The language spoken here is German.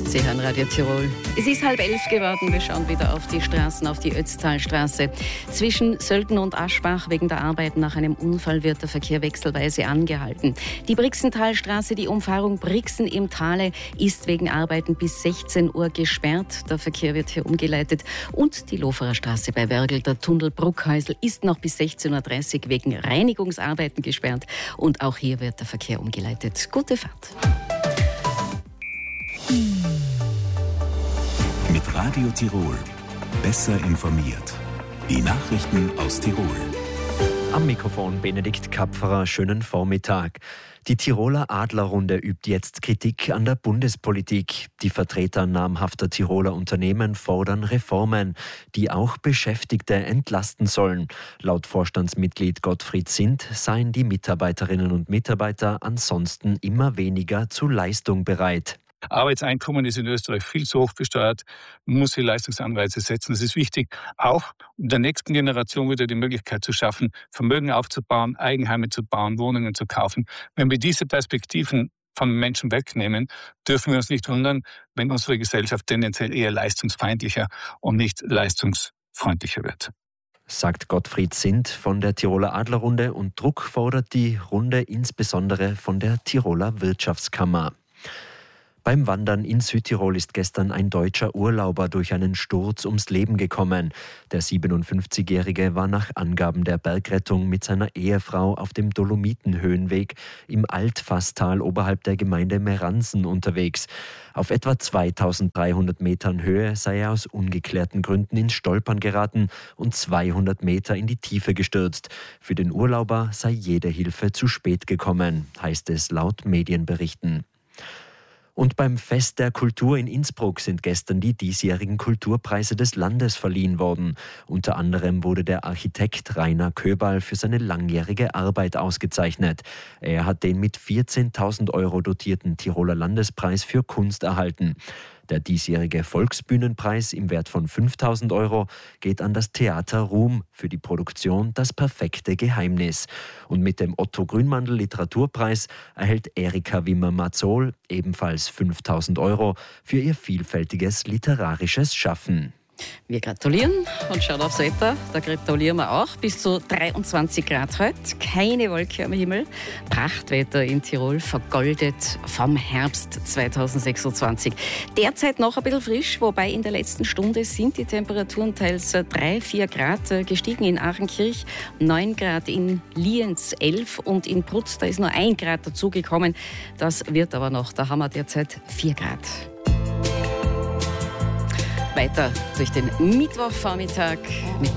Sie hören Radio Tirol. Es ist 10:30 geworden. Wir schauen wieder auf die Straßen, auf die Ötztalstraße. Zwischen Sölden und Aschbach wegen der Arbeiten nach einem Unfall wird der Verkehr wechselweise angehalten. Die Brixentalstraße, die Umfahrung Brixen im Tale, ist wegen Arbeiten bis 16 Uhr gesperrt. Der Verkehr wird hier umgeleitet. Und die Loferer Straße bei Wergl, der Tunnel Bruckhäusl, ist noch bis 16.30 Uhr wegen Reinigungsarbeiten gesperrt. Und auch hier wird der Verkehr umgeleitet. Gute Fahrt. Mit Radio Tirol. Besser informiert. Die Nachrichten aus Tirol. Am Mikrofon Benedikt Kapferer. Schönen Vormittag. Die Tiroler Adlerrunde übt jetzt Kritik an der Bundespolitik. Die Vertreter namhafter Tiroler Unternehmen fordern Reformen, die auch Beschäftigte entlasten sollen. Laut Vorstandsmitglied Gottfried Sindt seien die Mitarbeiterinnen und Mitarbeiter ansonsten immer weniger zu Leistung bereit. Arbeitseinkommen ist in Österreich viel zu hoch besteuert. Man muss die Leistungsanreize setzen. Das ist wichtig, auch um der nächsten Generation wieder die Möglichkeit zu schaffen, Vermögen aufzubauen, Eigenheime zu bauen, Wohnungen zu kaufen. Wenn wir diese Perspektiven von Menschen wegnehmen, dürfen wir uns nicht wundern, wenn unsere Gesellschaft tendenziell eher leistungsfeindlicher und nicht leistungsfreundlicher wird. Sagt Gottfried Sindt von der Tiroler Adlerrunde, und Druck fordert die Runde insbesondere von der Tiroler Wirtschaftskammer. Beim Wandern in Südtirol ist gestern ein deutscher Urlauber durch einen Sturz ums Leben gekommen. Der 57-Jährige war nach Angaben der Bergrettung mit seiner Ehefrau auf dem Dolomitenhöhenweg im Altfasstal oberhalb der Gemeinde Meransen unterwegs. Auf etwa 2300 Metern Höhe sei er aus ungeklärten Gründen ins Stolpern geraten und 200 Meter in die Tiefe gestürzt. Für den Urlauber sei jede Hilfe zu spät gekommen, heißt es laut Medienberichten. Und beim Fest der Kultur in Innsbruck sind gestern die diesjährigen Kulturpreise des Landes verliehen worden. Unter anderem wurde der Architekt Rainer Köberl für seine langjährige Arbeit ausgezeichnet. Er hat den mit 14.000 € dotierten Tiroler Landespreis für Kunst erhalten. Der diesjährige Volksbühnenpreis im Wert von 5.000 € geht an das Theater Ruhm für die Produktion Das perfekte Geheimnis. Und mit dem Otto Grünmandl Literaturpreis erhält Erika Wimmer-Marzol ebenfalls 5.000 € für ihr vielfältiges literarisches Schaffen. Wir gratulieren und schauen aufs Wetter. Da gratulieren wir auch. Bis zu 23 Grad heute. Keine Wolke am Himmel. Prachtwetter in Tirol, vergoldet vom Herbst 2026. Derzeit noch ein bisschen frisch, wobei in der letzten Stunde sind die Temperaturen teils 3-4 Grad gestiegen in Achenkirch, 9 Grad in Lienz, 11 und in Brutz, da ist nur 1 Grad dazugekommen. Das wird aber noch, da haben wir derzeit 4 Grad. Weiter durch den Mittwochvormittag mit